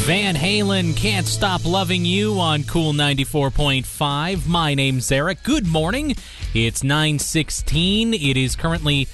Van Halen, Can't Stop Loving You on Cool 94.5. My name's Eric. Good morning. It's 9:16. It is currently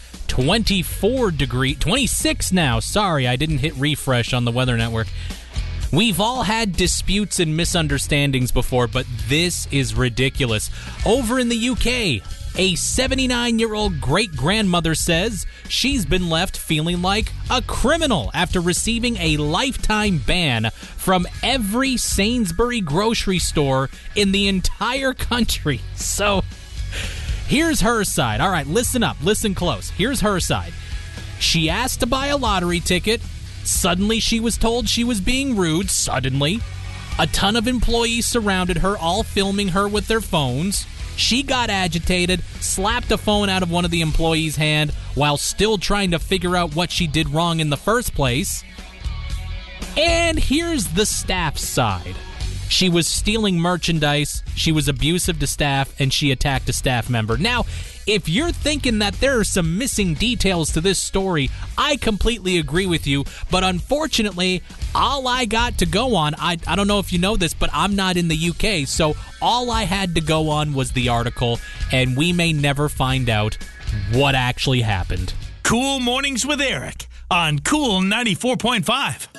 26 now. Sorry, I didn't hit refresh on the Weather Network. We've all had disputes and misunderstandings before, but this is ridiculous. Over in the UK, a 79-year-old great-grandmother says she's been left feeling like a criminal after receiving a lifetime ban from every Sainsbury grocery store in the entire country. So, here's her side. All right, listen up. Listen close. Here's her side. She asked to buy a lottery ticket. Suddenly, she was told she was being rude. Suddenly. A ton of employees surrounded her, all filming her with their phones. She got agitated, slapped a phone out of one of the employees' hand while still trying to figure out what she did wrong in the first place. And here's the staff side. She was stealing merchandise, she was abusive to staff, and she attacked a staff member. Now, if you're thinking that there are some missing details to this story, I completely agree with you, but unfortunately, all I got to go on, I don't know if you know this, but I'm not in the UK, so all I had to go on was the article, and we may never find out what actually happened. Cool Mornings with Eric on Cool 94.5.